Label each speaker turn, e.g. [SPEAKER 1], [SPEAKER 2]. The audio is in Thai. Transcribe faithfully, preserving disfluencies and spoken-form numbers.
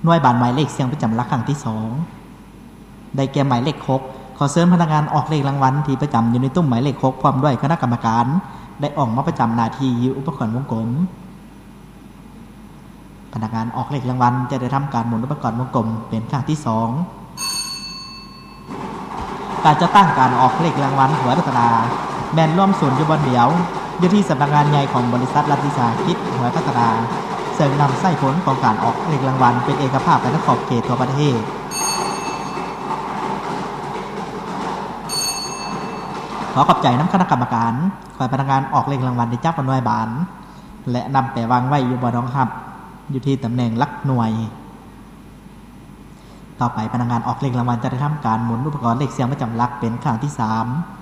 [SPEAKER 1] หน่วยบานหมายเลขเสียงประจำหลักครั้งที่สองได้แก่หมายเลขหกขอเชิญพนักงานออกเลขรางวัลที่ประจำอยู่ในตุ้มหมายเลขหกพร้อมด้วยคณะกรรมการได้ออกมาประจำหน้าที่อยู่อุปกรณ์วงกลมพนักงานออกเลขรางวัลจะได้ทำการหมุนอุปกรณ์วงกลมเป็นครั้งที่สองการจะตั้งการออกเลขรางวัลหวยพัฒนาแมนร่วมศูนย์อยู่บนเดียวอยู่ที่สำนักงานใหญ่ของบริษัทรัฐวิสาหกิจหวยพัฒนาเสริมนำไส้ผลของการออกเลขรางวัลเป็นเอกภาพในขอบเขตทั่วประเทศขอขอบใจน้ำคณะกรรมการฝ่ายพนักงานออกเลขรางวัลในจับหน่วยบานและนำไปวางไว้อยู่บนรองหับอยู่ที่ตำแหน่งหลักหน่วยต่อไปพนักงานออกเลขรางวัลจะได้ทำการหมุนอุปกรณ์เลขเสียงประจำหลักเป็นครั้งที่สาม